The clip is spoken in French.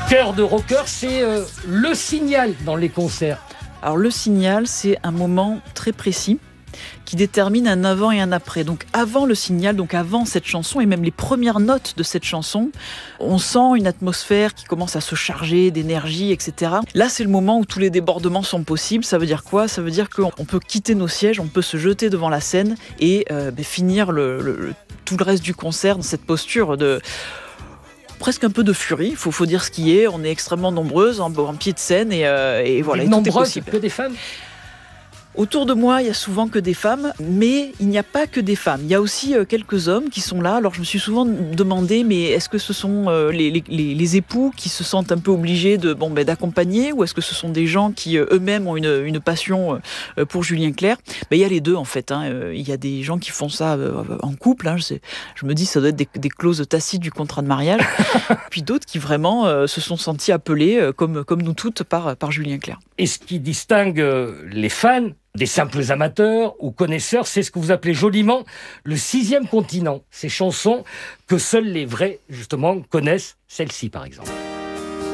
cœur de rocker, c'est le signal dans les concerts. Alors le signal, c'est un moment très précis qui détermine un avant et un après. Donc avant le signal, donc avant cette chanson et même les premières notes de cette chanson, on sent une atmosphère qui commence à se charger d'énergie, etc. Là, c'est le moment où tous les débordements sont possibles. Ça veut dire quoi ? Ça veut dire qu'on peut quitter nos sièges, on peut se jeter devant la scène et finir tout le reste du concert dans cette posture de presque un peu de furie, il faut dire ce qui est. On est extrêmement nombreuses en pied de scène et voilà, et tout est possible. Que des femmes ? Autour de moi, il y a souvent que des femmes, mais il n'y a pas que des femmes. Il y a aussi quelques hommes qui sont là. Alors je me suis souvent demandé, mais est-ce que ce sont les époux qui se sentent un peu obligés d'accompagner, ou est-ce que ce sont des gens qui eux-mêmes ont une passion pour Julien Clerc ? Il y a les deux en fait. Il y a des gens qui font ça en couple. Je me dis, ça doit être des clauses tacites du contrat de mariage. Puis d'autres qui vraiment se sont sentis appelés, comme nous toutes, par Julien Clerc. Et ce qui distingue les fans des simples amateurs ou connaisseurs, c'est ce que vous appelez joliment le 6e continent. Ces chansons que seuls les vrais, justement, connaissent, celle-ci par exemple.